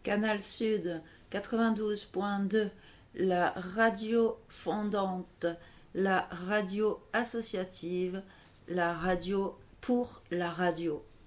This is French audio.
Canal Sud 92.2, la radio fondante, la radio associative, la radio pour la radio.